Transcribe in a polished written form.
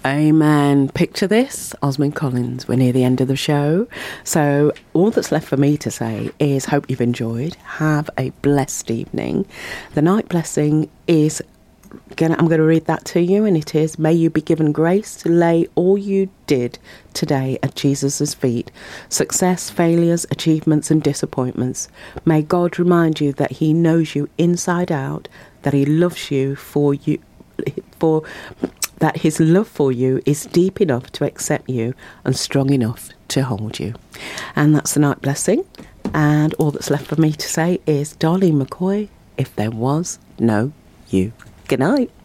Amen. Picture this, Osmond Collins. We're near the end of the show. So all that's left for me to say is hope you've enjoyed. Have a blessed evening. The night blessing is, I'm going to read that to you, and it is, may you be given grace to lay all you did today at Jesus' feet. Success, failures, achievements and disappointments. May God remind you that he knows you inside out, that he loves you that his love for you is deep enough to accept you and strong enough to hold you. And that's the night blessing. And all that's left for me to say is, Darlene McCoy, if there was no you. Good night.